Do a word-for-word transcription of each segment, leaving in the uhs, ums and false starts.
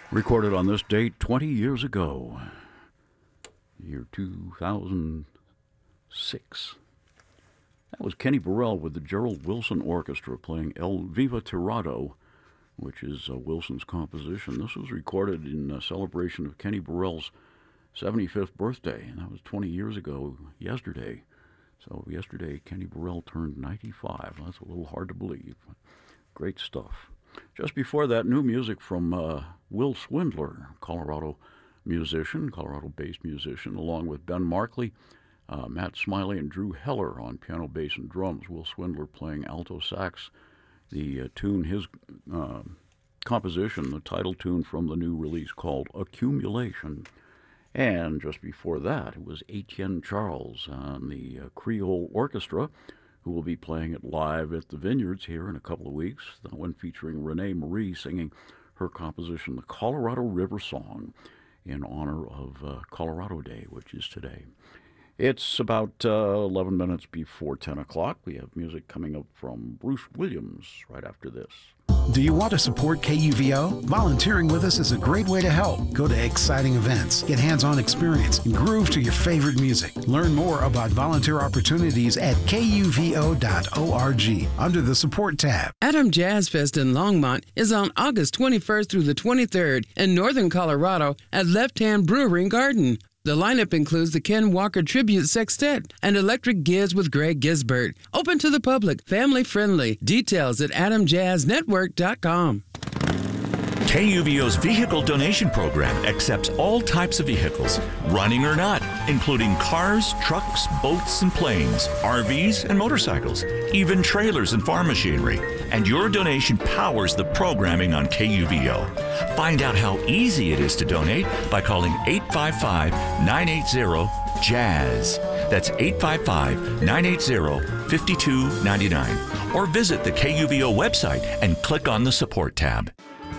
Recorded on this date twenty years ago, year two thousand six. That was Kenny Burrell with the Gerald Wilson Orchestra playing El Viva Tirado, which is uh, Wilson's composition. This was recorded in uh, celebration of Kenny Burrell's seventy-fifth birthday, and that was twenty years ago yesterday. So yesterday, Kenny Burrell turned ninety-five. That's a little hard to believe. Great stuff. Just before that, new music from uh, Will Swindler, Colorado musician, Colorado-based musician, along with Ben Markley, uh, Matt Smiley, and Drew Heller on piano, bass, and drums. Will Swindler playing alto sax. The uh, tune, his uh, composition, the title tune from the new release called Accumulation. And just before that, it was Etienne Charles on the uh, Creole Orchestra, who will be playing it live at the Vineyards here in a couple of weeks. That one featuring Renee Marie singing her composition, the Colorado River Song, in honor of uh, Colorado Day, which is today. It's about uh, eleven minutes before ten o'clock. We have music coming up from Bruce Williams right after this. Do you want to support K U V O? Volunteering with us is a great way to help. Go to exciting events, get hands-on experience, and groove to your favorite music. Learn more about volunteer opportunities at K U V O dot org under the Support tab. Adam Jazz Fest in Longmont is on August twenty-first through the twenty-third in northern Colorado at Left Hand Brewery Garden. The lineup includes the Ken Walker Tribute Sextet and Electric Giz with Greg Gisbert. Open to the public, family friendly. Details at adam jazz network dot com. K U V O's vehicle donation program accepts all types of vehicles, running or not, including cars, trucks, boats, and planes, R Vs, and motorcycles, even trailers and farm machinery. And your donation powers the programming on K U V O. Find out how easy it is to donate by calling eight five five, nine eight zero, jazz. That's eight five five, nine eight zero, five two nine nine. Or visit the K U V O website and click on the Support tab.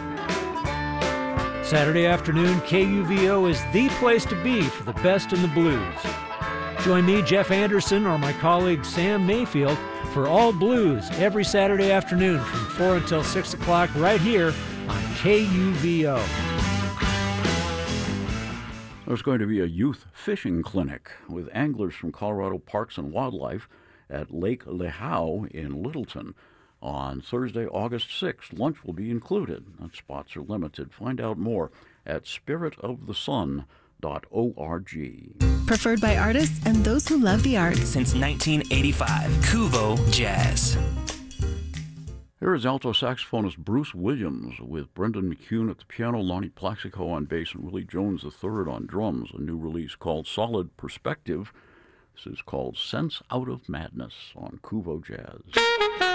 Saturday afternoon, K U V O is the place to be for the best in the blues. Join me, Jeff Anderson, or my colleague Sam Mayfield for All Blues every Saturday afternoon from four until six o'clock right here on K U V O. There's going to be a youth fishing clinic with anglers from Colorado Parks and Wildlife at Lake Lehigh in Littleton on Thursday, August sixth. Lunch will be included, and spots are limited. Find out more at spirit of the sun dot org. Preferred by artists and those who love the arts. Since nineteen eighty-five, Kuvo Jazz. Here is alto saxophonist Bruce Williams with Brendan McCune at the piano, Lonnie Plaxico on bass, and Willie Jones the third on drums. A new release called Solid Perspective. This is called Sense Out of Madness on Kuvo Jazz.